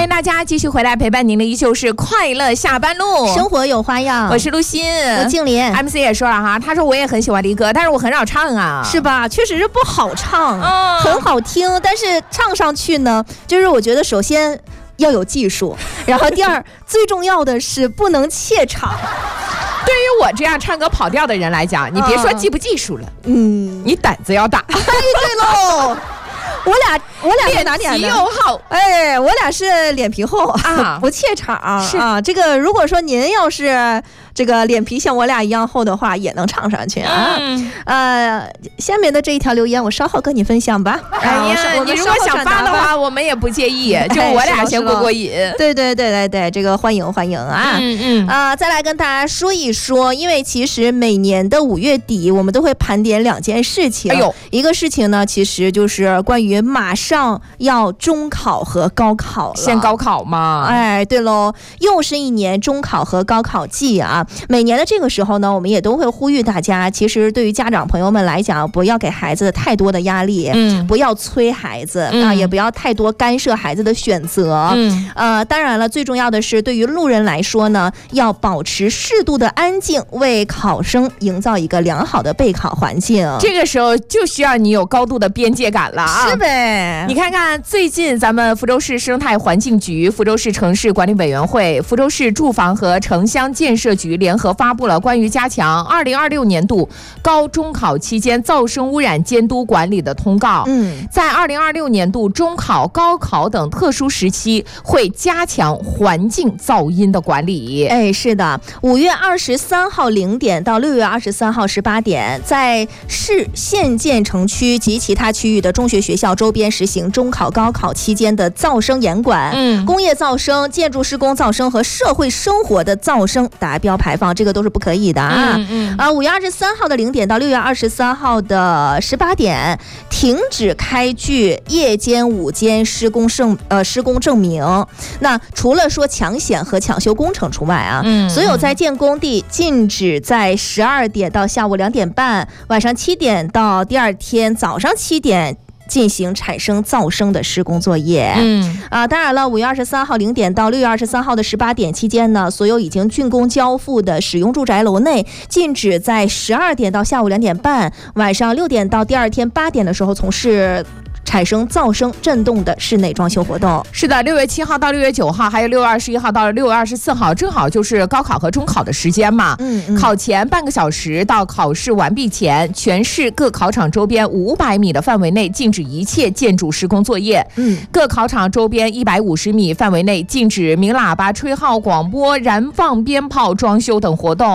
迎大家继续回来陪伴您的，依旧是快乐下班路， 生活有花样。 我是陆欣， 我静莲。 MC 也说了哈，他说我也很喜欢离歌，但是我很少唱啊， 是吧？确实是不好唱，很好听，但是唱上去呢，就是我觉得首先要有技术，然后第二最重要的是不能怯场。 对于我这样唱歌跑调的人来讲，你别说技不技术了，你胆子要大。 哎，对喽。我俩是哪点呢？ 脸皮又厚， 哎，我俩是脸皮厚啊，不怯场是啊。这个如果说您要是这个脸皮像我俩一样厚的话，也能唱上去啊。下面的这一条留言我稍后跟你分享吧。 哎呀，你如果想发的话，我们也不介意，就我俩先过瘾。 对，这个欢迎啊。再来跟大家说一说，因为其实每年的5月底，我们都会盘点2件事情。哎呦，一个事情呢，其实就是关于马上要中考和高考了。 先高考吗？ 哎，对喽，又是一年中考和高考季啊。每年的这个时候呢，我们也都会呼吁大家，其实对于家长朋友们来讲，不要给孩子太多的压力，不要催孩子啊，也不要太多干涉孩子的选择。当然了，最重要的是对于路人来说呢，要保持适度的安静，为考生营造一个良好的备考环境。 这个时候就需要你有高度的边界感了啊！ 是呗？ 你看看最近咱们福州市生态环境局、福州市城市管理委员会、福州市住房和城乡建设局联合发布了关于加强2026年度高中考期间噪声污染监督管理的通告。在2026年度中考、高考等特殊时期，会加强环境噪音的管理。 哎，是的，5月23号0点到6月23号18点，在市县建成区及其他区域的中学学校周边实行中考、高考期间的噪声严管。工业噪声、建筑施工噪声和社会生活的噪声达标排放，这个都是不可以的啊。5月23号的0点到6月23号的18点，停止开具夜间、午间施工证明。那除了说抢险和抢修工程除外啊，所有在建工地禁止在12点到下午2点半、晚上7点到第二天早上7点进行产生噪声的施工作业。当然了，5月23号0点到6月23号的18点期间呢，所有已经竣工交付的使用住宅楼内，禁止在12点到下午2点半、晚上6点到第二天8点的时候从事产生噪声震动的室内装修活动。 是的，6月7号到6月9号，还有6月21号到6月24号，正好就是高考和中考的时间嘛。考前半个小时到考试完毕前，全市各考场周边500米的范围内禁止一切建筑施工作业。各考场周边150米范围内禁止鸣喇叭、吹号、广播、燃放鞭炮、装修等活动。